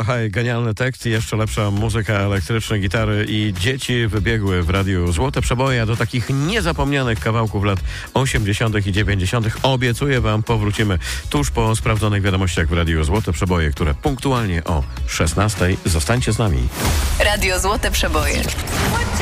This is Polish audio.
Słuchaj, genialny tekst i jeszcze lepsza muzyka, elektryczne gitary i dzieci wybiegły w radiu Złote Przeboje do takich niezapomnianych kawałków lat 80. i 90. Obiecuję wam, powrócimy tuż po sprawdzonych wiadomościach w radiu Złote Przeboje, które punktualnie o 16:00. Zostańcie z nami. Radio Złote Przeboje.